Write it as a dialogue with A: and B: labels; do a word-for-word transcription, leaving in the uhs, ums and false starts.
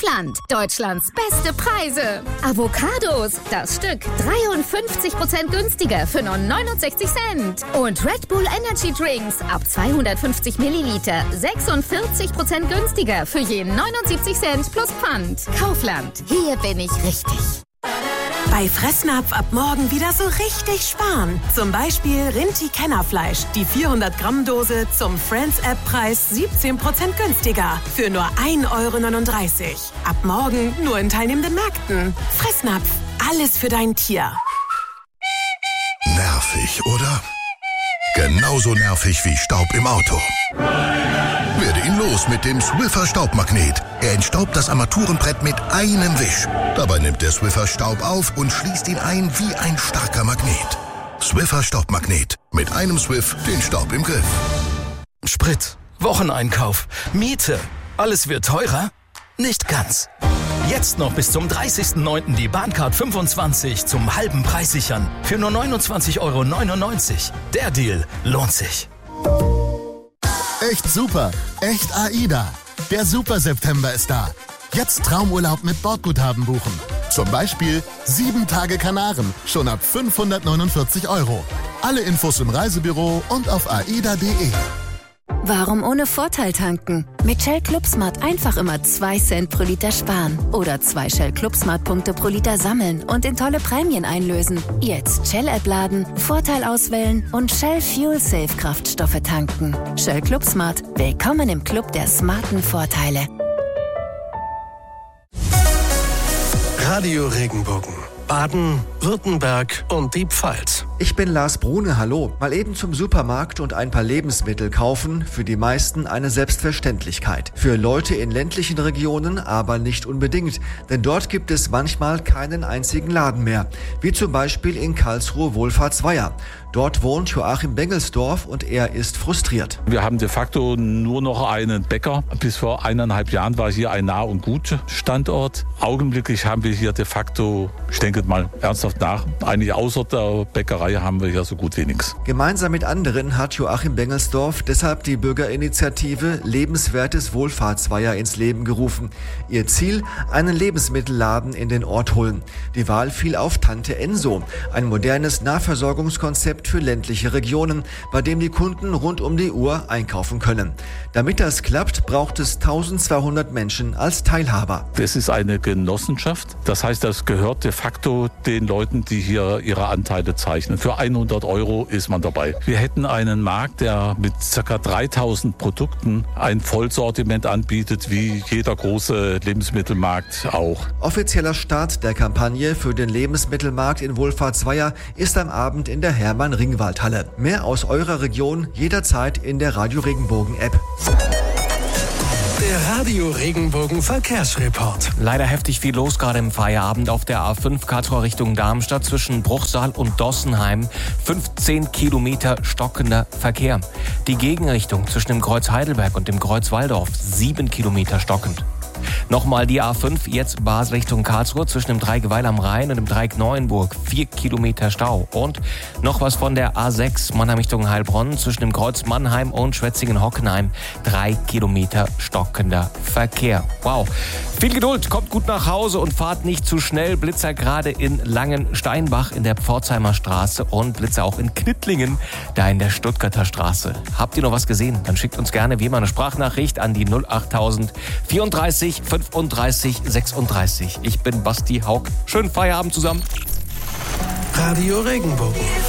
A: Kaufland. Deutschlands beste Preise. Avocados. Das Stück dreiundfünfzig Prozent günstiger für nur neunundsechzig Cent. Und Red Bull Energy Drinks ab zweihundertfünfzig Milliliter sechsundvierzig Prozent günstiger für je neunundsiebzig Cent plus Pfand. Kaufland. Hier bin ich richtig.
B: Bei Fressnapf ab morgen wieder so richtig sparen. Zum Beispiel Rinti-Kennerfleisch. Die vierhundert Gramm Dose zum Friends-App-Preis siebzehn Prozent günstiger. Für nur ein Euro neununddreißig. Ab morgen nur in teilnehmenden Märkten. Fressnapf. Alles für dein Tier.
C: Nervig, oder? Genauso nervig wie Staub im Auto. Werde ihn los mit dem Swiffer Staubmagnet. Er entstaubt das Armaturenbrett mit einem Wisch. Dabei nimmt der Swiffer Staub auf und schließt ihn ein wie ein starker Magnet. Swiffer Staubmagnet. Mit einem Swiff den Staub im Griff.
D: Sprit, Wocheneinkauf, Miete. Alles wird teurer? Nicht ganz. Jetzt noch bis zum dreißigsten neunten die Bahncard fünfundzwanzig zum halben Preis sichern. Für nur neunundzwanzig Euro neunundneunzig. Der Deal lohnt sich.
E: Echt super. Echt AIDA. Der Super September ist da. Jetzt Traumurlaub mit Bordguthaben buchen. Zum Beispiel sieben Tage Kanaren. Schon ab fünfhundertneunundvierzig Euro. Alle Infos im Reisebüro und auf aida punkt de.
F: Warum ohne Vorteil tanken? Mit Shell ClubSmart einfach immer zwei Cent pro Liter sparen. Oder zwei Shell ClubSmart-Punkte pro Liter sammeln und in tolle Prämien einlösen. Jetzt Shell-App laden, Vorteil auswählen und Shell Fuel Safe Kraftstoffe tanken. Shell ClubSmart. Willkommen im Club der smarten Vorteile.
G: Radio Regenbogen. Baden, Württemberg und die Pfalz.
H: Ich bin Lars Brune, hallo. Mal eben zum Supermarkt und ein paar Lebensmittel kaufen, für die meisten eine Selbstverständlichkeit. Für Leute in ländlichen Regionen aber nicht unbedingt, denn dort gibt es manchmal keinen einzigen Laden mehr, wie zum Beispiel in Karlsruhe Wohlfahrtsweiher. Dort wohnt Joachim Bengelsdorf und er ist frustriert.
I: Wir haben de facto nur noch einen Bäcker. Bis vor eineinhalb Jahren war hier ein Nah- und Gut-Standort. Augenblicklich haben wir hier de facto, ich denke mal ernsthaft nach, eigentlich außer der Bäckerei haben wir hier so gut wie nichts.
H: Gemeinsam mit anderen hat Joachim Bengelsdorf deshalb die Bürgerinitiative Lebenswertes Wohlfahrtsweiher ins Leben gerufen. Ihr Ziel, einen Lebensmittelladen in den Ort holen. Die Wahl fiel auf Tante Enso, ein modernes Nahversorgungskonzept für ländliche Regionen, bei dem die Kunden rund um die Uhr einkaufen können. Damit das klappt, braucht es eintausendzweihundert Menschen als Teilhaber.
I: Das ist eine Genossenschaft. Das heißt, das gehört de facto den Leuten, die hier ihre Anteile zeichnen. Für hundert Euro ist man dabei. Wir hätten einen Markt, der mit ca. dreitausend Produkten ein Vollsortiment anbietet, wie jeder große Lebensmittelmarkt auch.
H: Offizieller Start der Kampagne für den Lebensmittelmarkt in Wohlfahrtsweiher ist am Abend in der Hermann-Ringwald-Halle. Mehr aus eurer Region jederzeit in der Radio Regenbogen-App.
G: Der Radio Regenbogen Verkehrsreport.
J: Leider heftig viel los gerade im Feierabend auf der A fünf Karlsruhe Richtung Darmstadt zwischen Bruchsal und Dossenheim. fünfzehn Kilometer stockender Verkehr. Die Gegenrichtung zwischen dem Kreuz Heidelberg und dem Kreuz Walldorf sieben Kilometer stockend. Nochmal die A fünf, jetzt Basel Richtung Karlsruhe zwischen dem Dreieck Weil am Rhein und dem Dreieck Neuenburg. vier Kilometer Stau. Und noch was von der A sechs Mannheim Richtung Heilbronn zwischen dem Kreuz Mannheim und Schwetzingen-Hockenheim. drei Kilometer stockender Verkehr. Wow. Viel Geduld, kommt gut nach Hause und fahrt nicht zu schnell. Blitzer gerade in Langensteinbach in der Pforzheimer Straße und Blitzer auch in Knittlingen, da in der Stuttgarter Straße. Habt ihr noch was gesehen? Dann schickt uns gerne wie immer eine Sprachnachricht an die null achttausend vierunddreißig fünfunddreißig sechsunddreißig. Ich bin Basti Haug. Schönen Feierabend zusammen.
G: Radio Regenbogen.